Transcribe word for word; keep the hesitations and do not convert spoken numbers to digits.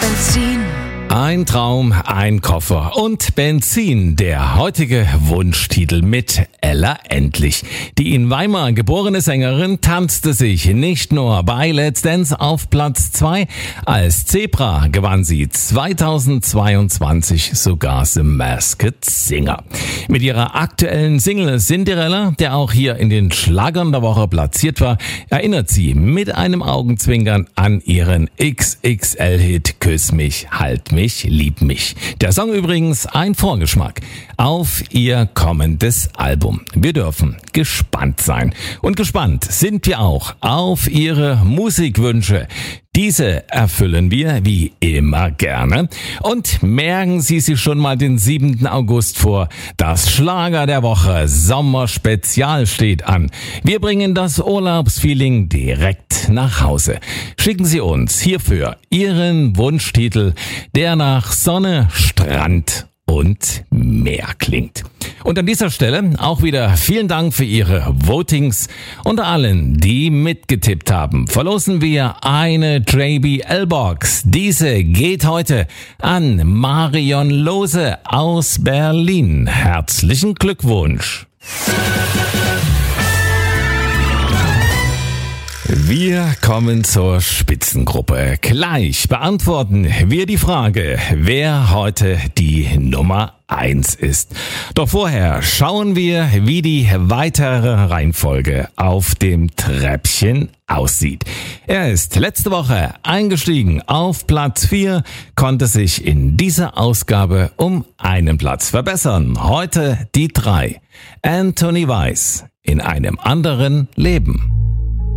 Benzin. Ein Traum, ein Koffer und Benzin. Der heutige Wunschtitel mit Ella Endlich. Die in Weimar geborene Sängerin tanzte sich nicht nur bei Let's Dance auf Platz zwei. Als Zebra gewann sie zweitausendzweiundzwanzig sogar The Masked Singer. Mit ihrer aktuellen Single Cinderella, der auch hier in den Schlagern der Woche platziert war, erinnert sie mit einem Augenzwinkern an ihren X X L-Hit Küss mich, halt mich. Ich lieb mich. Der Song übrigens ein Vorgeschmack auf ihr kommendes Album. Wir dürfen gespannt sein. Und gespannt sind wir auch auf ihre Musikwünsche. Diese erfüllen wir wie immer gerne. Und merken Sie sich schon mal den siebten August vor. Das Schlager der Woche Sommerspezial steht an. Wir bringen das Urlaubsfeeling direkt nach Hause. Schicken Sie uns hierfür Ihren Wunschtitel, der nach Sonne, Strand und Meer klingt. Und an dieser Stelle auch wieder vielen Dank für Ihre Votings. Unter allen, die mitgetippt haben, verlosen wir eine J B L-Box. Diese geht heute an Marion Lose aus Berlin. Herzlichen Glückwunsch! Wir kommen zur Spitzengruppe. Gleich beantworten wir die Frage, wer heute die Nummer eins ist. Doch vorher schauen wir, wie die weitere Reihenfolge auf dem Treppchen aussieht. Er ist letzte Woche eingestiegen auf Platz vier, konnte sich in dieser Ausgabe um einen Platz verbessern. Heute die drei. Anthony Weiss, in einem anderen Leben.